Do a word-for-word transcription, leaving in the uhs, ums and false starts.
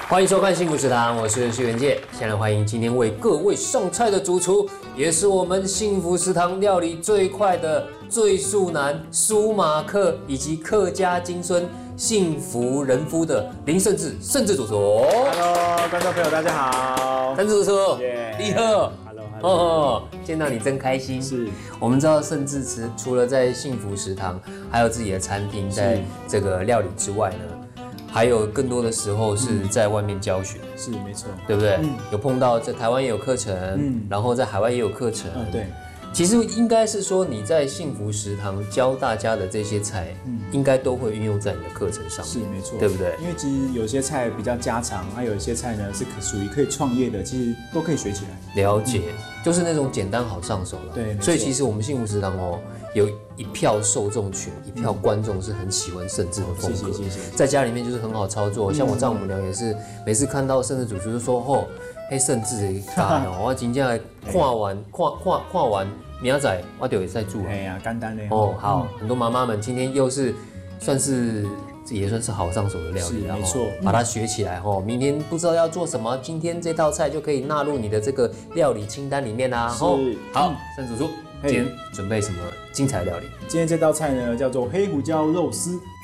欢迎收看幸福食堂，我是薛元介。先来欢迎今天为各位上菜的主厨，也是我们幸福食堂料理最快的最速男舒马克，以及客家金孙幸福人夫的林胜志胜志主厨。 Hello， 观众朋友大家好， 胜志主厨，你好。 Hello， 哦，见到你真开心。 是， 我们知道胜志吃除了在幸福食堂，还有自己的餐厅，在这个料理之外呢，还有更多的时候是在外面教学， 是没错， 对不对？嗯、有碰到在台湾也有课程，嗯，然后在海外也有课程， 嗯，对。 其实应该是说你在幸福食堂教大家的这些菜，嗯，应该都会运用在你的课程上面， 是没错， 对不对？ 因为其实有些菜比较家常，还有一些菜呢是属于可以创业的，其实都可以学起来。 了解，嗯、就是那种简单好上手了。 对， 所以其实我们幸福食堂哦，有一票受众群，一票观众是很喜欢胜志的风格， 谢谢谢谢。 在家里面就是很好操作，像我丈母娘也是，每次看到胜志主厨就说：“哦，嘿，胜志的干哦，我真正看完看看看完。”明仔我就会在做。 哎呀，简单的哦，好，很多妈妈们今天又是算是也算是好上手的料理， 没错， 把它学起来哦。明天不知道要做什么，今天这道菜就可以纳入你的这个料理清单里面啦。 哦， 好，胜主厨，今天准备什么精彩料理？ 今天这道菜呢叫做黑胡椒肉丝。